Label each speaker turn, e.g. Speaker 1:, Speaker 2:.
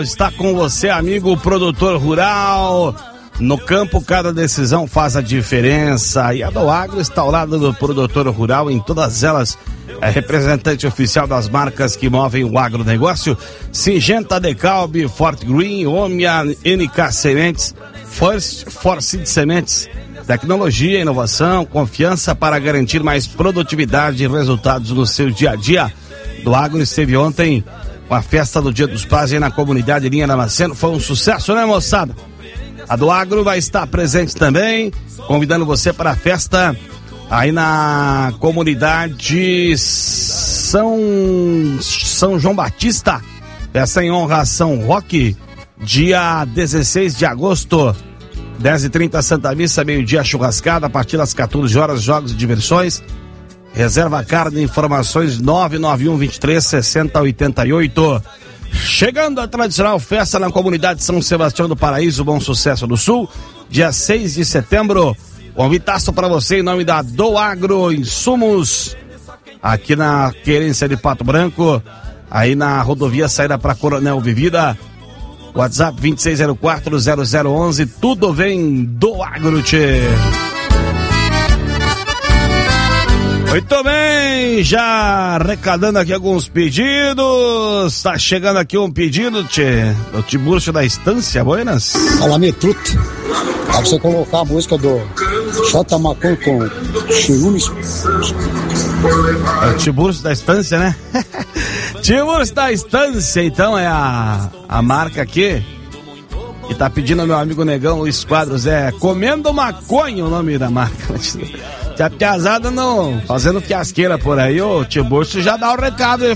Speaker 1: está com você, amigo produtor rural. No campo, cada decisão faz a diferença. E a Doagro está ao lado do produtor rural em todas elas. É representante oficial das marcas que movem o agronegócio. Singenta, Decalbe, Fort Green, Omnia, NK Sementes, First Force Sementes. Tecnologia, inovação, confiança para garantir mais produtividade e resultados no seu dia a dia. Doagro esteve ontem com a festa do Dia dos Pais aí na comunidade Linha Damasceno. Foi um sucesso, né, moçada? A Doagro vai estar presente também, convidando você para a festa aí na comunidade São João Batista. Festa em honra a São Roque, dia 16 de agosto. 10h30 Santa Missa, meio-dia churrascada, a partir das 14 horas, jogos e diversões. Reserva carne, informações 991236088. Chegando a tradicional festa na comunidade São Sebastião do Paraíso, Bom Sucesso do Sul, dia 6 de setembro. Convitaço para você em nome da Doagro Insumos, aqui na Querência de Pato Branco, aí na rodovia saída para Coronel Vivida. WhatsApp 26040011, tudo vem do Agro, tchê. Muito bem, já arrecadando aqui alguns pedidos. Tá chegando aqui um pedido, tchê, do Tiburcio da Estância, Buenas.
Speaker 2: Fala, Metrute. Pra você colocar a música do Xota Macon com Chirunes.
Speaker 1: É o Tiburcio da Estância, né? Tiburcio da Estância, então, é a marca aqui que tá pedindo ao meu amigo Negão Luiz Quadros, Comendo Maconha o nome da marca. Se a piazada não fazendo fiasqueira por aí, o Tiburcio já dá o recado aí.